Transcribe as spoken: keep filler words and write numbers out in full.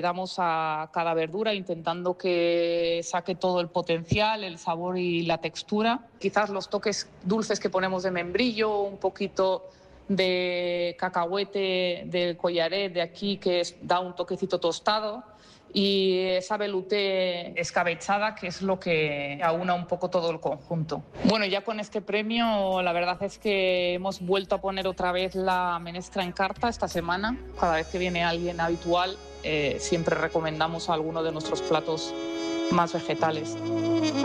Damos a cada verdura intentando que saque todo el potencial, el sabor y la textura. Quizás los toques dulces que ponemos de membrillo, un poquito de cacahuete del collaret de aquí que es, da un toquecito tostado, y esa velouté escabechada, que es lo que aúna un poco todo el conjunto. Bueno, ya con este premio la verdad es que hemos vuelto a poner otra vez la menestra en carta esta semana. Cada vez que viene alguien habitual eh, siempre recomendamos alguno de nuestros platos más vegetales.